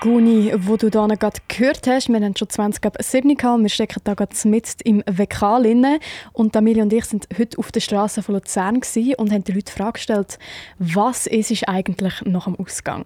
Guni, wo du da gerade gehört hast, wir haben schon 20:07 gehabt, wir stecken da gerade mitten im Vekal inne. Und Amelia und ich sind heute auf der Straße von Luzern und haben die Leute die Frage gestellt, was ist eigentlich nach dem Ausgang?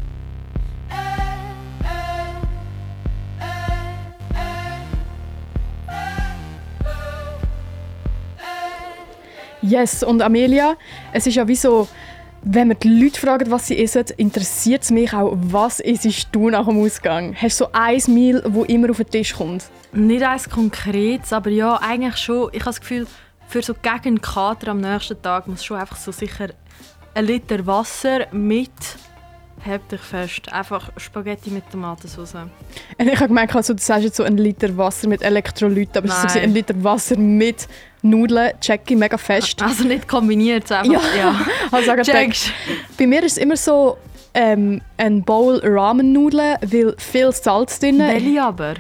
Yes, und Amelia, es ist ja wie so, wenn man die Leute fragen, was sie essen, interessiert es mich auch, was isst du nach dem Ausgang? Hast du so ein Meal, das immer auf den Tisch kommt? Nicht eins Konkretes, aber ja, eigentlich schon. Ich habe das Gefühl, für so gegen einen Kater am nächsten Tag muss schon einfach so sicher 1 Liter Wasser mit, hebt dich fest, einfach Spaghetti mit Tomatensauce. Ich habe gemerkt, also, du sagst jetzt so 1 Liter Wasser mit Elektrolyten, aber es ist so 1 Liter Wasser mit Nudeln, checke ich mega fest. Also nicht kombiniert, einfach, ja. Also gedacht, bei mir ist es immer so ein Bowl Ramen-Nudeln, weil viel Salz drin. Welche aber?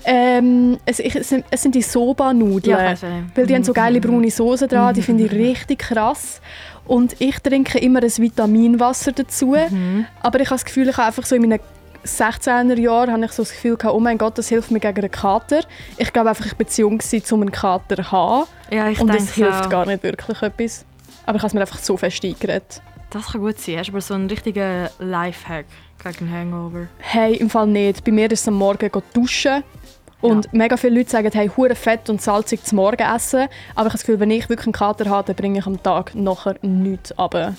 Es sind die Soba-Nudeln, Ja, weil die haben so geile braune Soße dran, die finde ich richtig krass. Und ich trinke immer ein Vitaminwasser dazu, aber ich habe das Gefühl, ich habe einfach so in meinen 16er Jahren habe ich so das Gefühl gehabt, oh mein Gott, das hilft mir gegen einen Kater. Ich glaube einfach, ich war zu jung, um einen Kater zu haben. Ja, ich und denke es hilft auch. gar nicht wirklich etwas. Aber ich habe es mir einfach so fest eingeredet. Das kann gut sein. Hast du aber so einen richtigen Lifehack gegen Hangover? Hey, im Fall nicht. Bei mir ist es am Morgen duschen. Und mega viele Leute sagen, hey, hure fett und salzig zum Morgen essen. Aber ich habe das Gefühl, wenn ich wirklich einen Kater habe, dann bringe ich am Tag nachher nichts runter.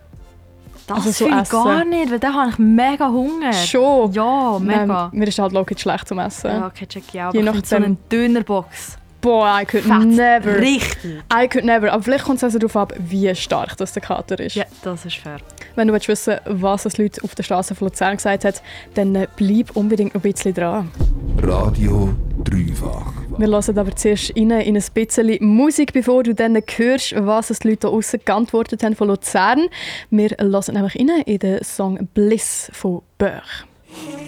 Das also so fühle ich gar nicht, weil da habe ich mega Hunger. Schon? Ja, mega. Mir ist halt logisch schlecht zum Essen. Ja, okay, check ich auch. Je Aber so eine Dönerbox. Boah, I could Fett. never. Richtig. I could never. Aber vielleicht kommt es also darauf ab, wie stark das der Kater ist. Ja, das ist fair. Wenn du wissen willst, was die Leute auf der Straße von Luzern gesagt haben, dann bleib unbedingt noch ein bisschen dran. Radio Dreifach. Wir hören aber zuerst rein in ein bisschen Musik, bevor du dann hörst, was die Leute hier aussen geantwortet haben von Luzern. Wir hören nämlich rein in den Song «Bliss» von Böch.